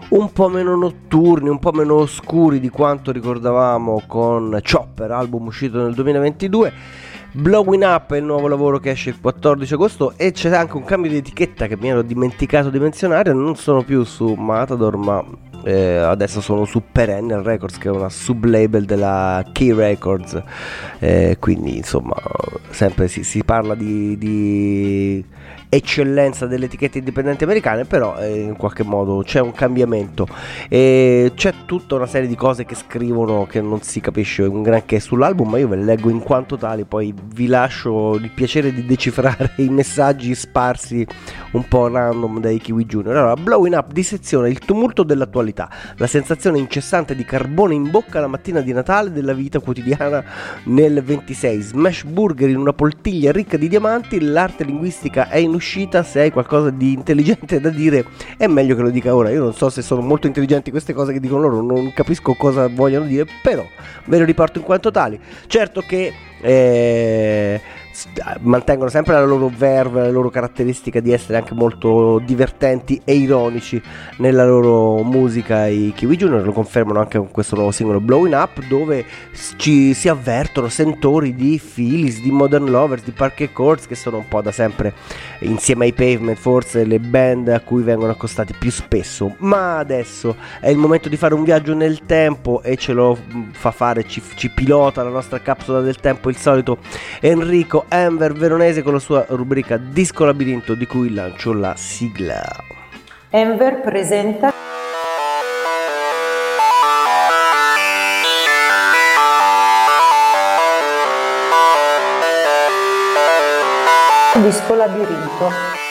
un po' meno notturni, un po' meno oscuri di quanto ricordavamo con Chopper, album uscito nel 2022. Blowing Up è il nuovo lavoro che esce il 14 agosto e c'è anche un cambio di etichetta che mi ero dimenticato di menzionare. Non sono più su Matador, ma adesso sono su Perennial Records, che è una sublabel della Key Records, quindi insomma sempre si parla di eccellenza delle etichette indipendenti americane, però in qualche modo c'è un cambiamento e c'è tutta una serie di cose che scrivono che non si capisce un granché sull'album, ma io ve le leggo in quanto tali, poi vi lascio il piacere di decifrare i messaggi sparsi un po' random dai Kiwi Junior. Allora, Blowing Up disseziona il tumulto dell'attualità, la sensazione incessante di carbone in bocca la mattina di Natale della vita quotidiana nel 26, smash burger in una poltiglia ricca di diamanti, l'arte linguistica è in uscita, se hai qualcosa di intelligente da dire è meglio che lo dica ora. Io non so se sono molto intelligenti queste cose che dicono loro, non capisco cosa vogliono dire, però ve lo riporto in quanto tali. Certo che mantengono sempre la loro verve, la loro caratteristica di essere anche molto divertenti e ironici nella loro musica. I Kiwi Junior lo confermano anche con questo nuovo singolo Blowing Up, dove ci si avvertono sentori di Phillies, di Modern Lovers, di Parquet Courts, che sono un po' da sempre insieme ai Pavement forse le band a cui vengono accostati più spesso. Ma adesso è il momento di fare un viaggio nel tempo e ce lo fa fare, ci pilota la nostra capsula del tempo, il solito Enrico Enver Veronese con la sua rubrica Disco Labirinto, di cui lancio la sigla. Enver presenta Disco Labirinto.